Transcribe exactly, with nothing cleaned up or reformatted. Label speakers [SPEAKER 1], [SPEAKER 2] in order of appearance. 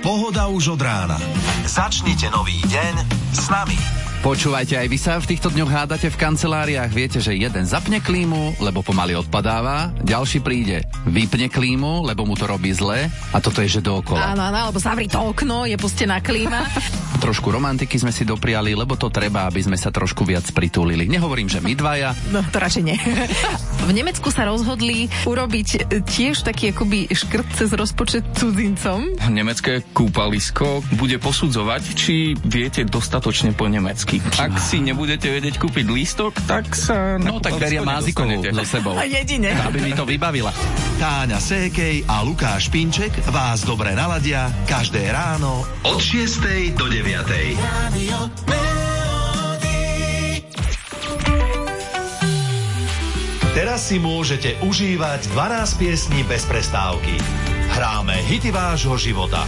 [SPEAKER 1] Pohoda už od rána. Začnite nový deň s nami.
[SPEAKER 2] Počúvajte, aj vy sa v týchto dňoch hádate v kanceláriách. Viete, že jeden zapne klímu, lebo pomaly odpadáva, ďalší príde, vypne klímu, lebo mu to robí zle, a toto je, že dookola.
[SPEAKER 3] Áno, áno, alebo zavri to okno, je pustená klíma.
[SPEAKER 2] Trošku romantiky sme si dopriali, lebo to treba, aby sme sa trošku viac pritúlili. Nehovorím, že my dvaja.
[SPEAKER 3] No, to radšej nie. V Nemecku sa rozhodli urobiť tiež taký akoby škrt cez rozpočet cudzincom.
[SPEAKER 4] Nemecké kúpalisko bude posudzovať, či viete dostatočne po nemecky. Ak si nebudete vedieť kúpiť lístok, tak sa...
[SPEAKER 2] No tak beria Mázikovú so sebou.
[SPEAKER 3] A jedine.
[SPEAKER 2] Aby mi to vybavila.
[SPEAKER 1] Táňa Sékej a Lukáš Pinček vás dobre naladia každé ráno od šiestej do deviatej. Teraz si môžete užívať dvanásť piesní bez prestávky. Hráme hity vášho života.